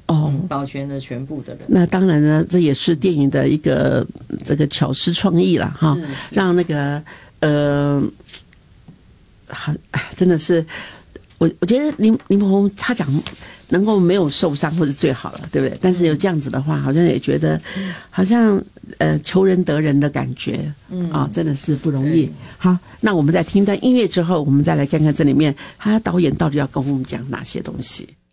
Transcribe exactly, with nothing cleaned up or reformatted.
哦、 嗯，保全了全部的人。 那当然呢，这也是电影的一个这个巧思创意了哈，让那个呃，好，真的是我我觉得林林柏宏他讲能够没有受伤或者最好了，对不对？但是有这样子的话，好像也觉得好像呃求人得人的感觉，嗯啊，真的是不容易。好，那我们在听一段音乐之后，我们再来看看这里面他导演到底要跟我们讲哪些东西。